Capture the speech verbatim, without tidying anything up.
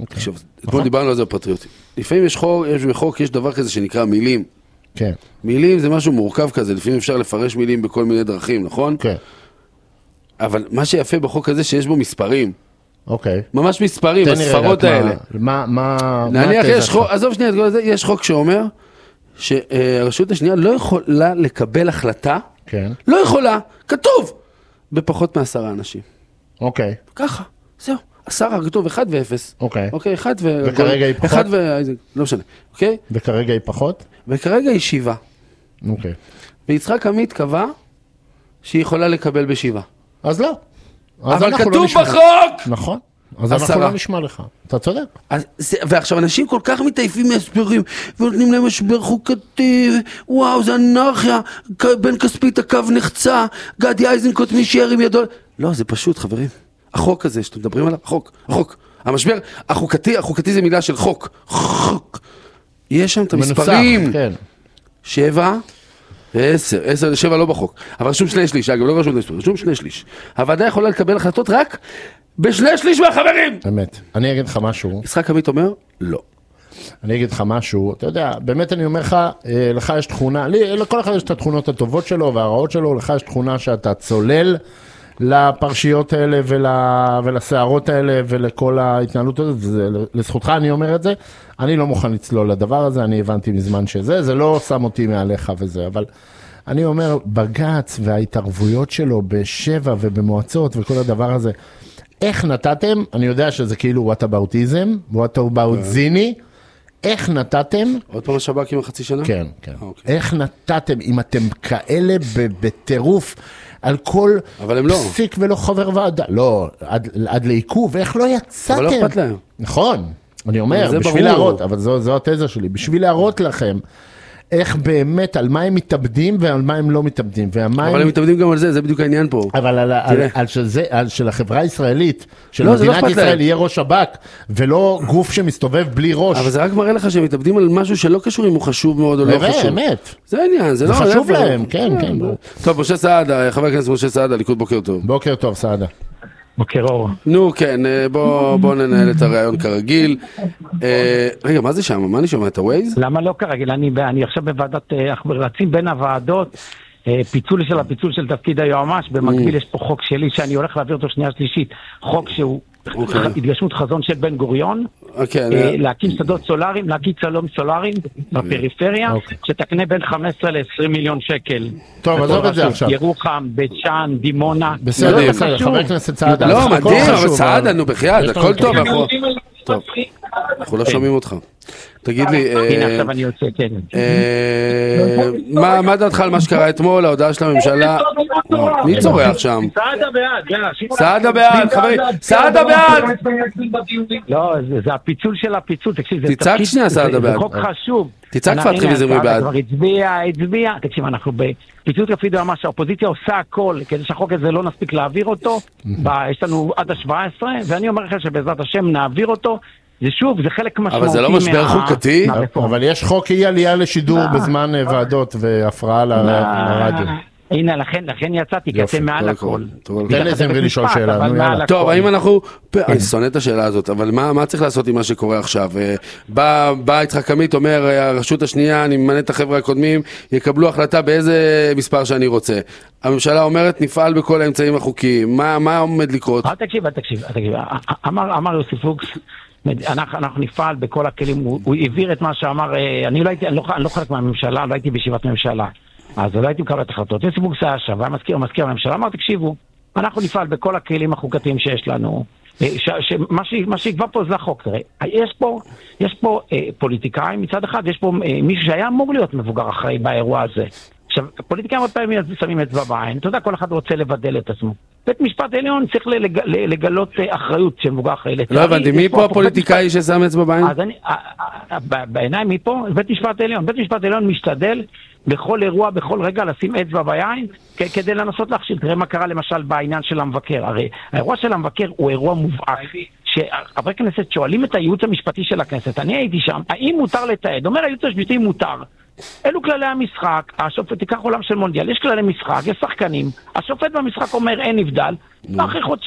תחשוב, אתמול דיברנו על זה בפטריוטים. לפעמים יש חוק, יש בחוק, יש דבר כזה שנקרא מילים. כן. מילים זה משהו מורכב כזה, לפעמים אפשר לפרש מילים בכל מיני דרכים, נכון? כן. אבל מה שיפה בחוק הזה שיש בו מספרים. אוקיי. ממש מספרים, הספרות האלה. מה, מה, נניח יש חוק, עזוב שנייה, יש חוק שאומר שהרשות השנייה לא יכולה לקבל החלטה, כן. לא יכולה, כתוב, בפחות מעשרה אנשים. אוקיי. ככה, זהו. עשרה, כתוב אחד ואפס. אוקיי. אוקיי, אחד ו... וכרגע היא פחות? אחד ו... לא משנה, אוקיי? וכרגע היא פחות? וכרגע היא שבעה. אוקיי. ויצחק עמית קבע שהיא יכולה לקבל בשבעה. אז לא. אבל כתוב בחוק! נכון. אז אנחנו לא נשמע לך. אתה צודק. ועכשיו אנשים כל כך מתעייפים מהסברים, ונותנים להם משבר חוקתי, וואו, זה אנרכיה, בן כספית הקו נחצה, גדי איזנקוט מי שיער עם ידו. לא, זה פשוט, חברים. החוק הזה שאתם מדברים עליו, החוק, החוק. המשבר החוקתי, החוקתי זה מילה של חוק. חוק. יש שם את המספרים. כן. שבע ועשר. עשר, שבע לא בחוק. אבל רשום שני שליש, אגב, לא רשום שני שליש. רשום שני שליש. הוועדה יכולה לקבל החלטות רק בשני שליש מהחברים. אמת. אני אגיד לך משהו. יצחק עמית אומר, לא. אני אגיד לך משהו, אתה יודע, באמת אני אומר לך, לך יש תכונה, לי, לכל אחד יש את התכונות הטובות שלו והרעות שלו, לך יש תכונה שאתה צולל לפרשיות האלה ול, ולסערות האלה ולכל ההתנהלות הזאת, לזכותך אני אומר את זה, אני לא מוכן לצלול לדבר הזה, אני הבנתי מזמן שזה, זה לא שם אותי מעליך וזה, אבל אני אומר, בגץ וההתערבויות שלו בשבע ובמועצות וכל הדבר הזה, איך נתתם, אני יודע שזה כאילו what aboutism, what about זיני, איך נתתם? עוד פעם השב"כ עם החצי שנה? כן, כן. איך נתתם, אם אתם כאלה בטירוף, על כל פסיק ולא חבר ועדה, לא, עד לעיכוב, איך לא יצאתם? אבל לא אכפת להם. נכון, אני אומר, בשביל להראות, אבל זו התזה שלי, בשביל להראות לכם, איך באמת, על מה הם מתאבדים ועל מה הם לא מתאבדים. אבל הם מתאבדים גם על זה, זה בדיוק העניין פה. אבל על של החברה הישראלית, של מדינת ישראל יהיה ראש שב"כ, ולא גוף שמסתובב בלי ראש. אבל זה רק מראה לך שהם מתאבדים על משהו שלא קשור אם הוא חשוב מאוד או לא חשוב. אמת. זה העניין, זה לא... זה חשוב להם, כן, כן. טוב, משה סעדה, חבר הכנסת משה סעדה, ליכוד בוקר טוב. בוקר טוב, סעדה. בוקר אור. נו, כן, בוא ננהל את הרעיון כרגיל. רגע, מה זה שם? מה אני שומע? את הווייז? למה לא כרגיל? אני עכשיו בוועדת, אנחנו רצים בין הוועדות, פיצול של הפיצול של תפקיד היועמ"ש, במקביל יש פה חוק שלי שאני הולך להעביר אותו שנייה שלישית, חוק שהוא התגשמות חזון של בן גוריון, להקים שדות סולאריים, להקים צלום סולאריים בפריפריה, שתקנה בין חמש עשרה לעשרים מיליון שקל. טוב, עזוב את זה עכשיו. ירוחם, בית שאן, דימונה. בסדר, בסדר, חבר הכנסת סעדה. לא, מדהים, אבל סעדה, נו בחייאת, הכל טוב. טוב, אנחנו לא שומעים אותך. תגיד לי, הנה עכשיו אני יוצא, כן. מה דעתך על מה שקרה אתמול, ההודעה של הממשלה? מי צורח שם? סעדה בעד, סעדה בעד, חברים, סעדה בעד! לא, זה הפיצול של הפיצול, תקשיב, תצעק שנייה סעדה בעד. זה חוק חשוב. תצעק פתחי וזמרי בעד. כבר הצביע, הצביע, תקשיב, אנחנו בפיצול תפקיד ממש, האופוזיציה עושה הכל, כדי שהחוק הזה לא נספיק להעביר אותו, יש לנו עד ה-שבע עשרה, ואני אומר לך שבעזרת השם נעביר אותו, זה שוב, זה חלק משמעותי. אבל זה לא משבר חוקתי? אבל יש חוק אי עלייה לשידור בזמן ועדות והפרעה לרדיו. הנה, לכן, לכן יצאתי, כי אתם מעל הכל. תן לי זמרי לשאול שאלה. טוב, האם אנחנו... אני שונא את השאלה הזאת, אבל מה צריך לעשות עם מה שקורה עכשיו? בא יצחק עמית, אומר, הרשות השנייה, אני ממנה את החבר'ה הקודמים, יקבלו החלטה באיזה מספר שאני רוצה. הממשלה אומרת, נפעל בכל האמצעים החוקיים. מה עומד לקרות? תקשיב, תקשיב, תקשיב. אמר יוסי פוקס, אנחנו נפעל בכל הכלים, הוא העביר את מה שאמר, אני לא חלק מהממשלה, לא הייתי בישיבת ממשלה. אז לא הייתי מקבל את החלטות. יוסי פוקס היה שם, והיה מזכיר, מזכיר הממשלה, אמר, תקשיבו, אנחנו נפעל בכל הכלים החוקתיים שיש לנו, מה שיקבע פה זה החוק. יש פה, יש פה פוליטיקאים מצד אחד, יש פה מישהו שהיה אמור להיות מבוגר אחראי באירוע הזה. עכשיו, פוליטיקאים עוד פעמים שמים אצבע בעין, אתה יודע, כל אחד רוצה לבדל את עצמו. בית משפט עליון צריך לגלות אחריות של מבוגר אחראי. לא הבנתי, מי פה הפוליטיקאי ששם אצבע בעין? אז אני, בעיניי מי פה? בית משפט עליון. בית משפט עליון משתדל בכל אירוע, בכל רגע לשים אצבע בעין, כדי לנסות להכשיל. תראה מה קרה למשל בעניין של המבקר. הרי האירוע של המבקר הוא אירוע מובהק, שחברי כנסת שואלים את הייעוץ המשפטי של הכנסת, אני הייתי שם, האם מותר לתעד? אומר הייעוץ המשפטי מותר. אלו כללי המשחק, השופט תיקח עולם של מונדיאל, יש כללי משחק, יש שחקנים, השופט במשחק אומר אין נבדל, אחרי חודשיים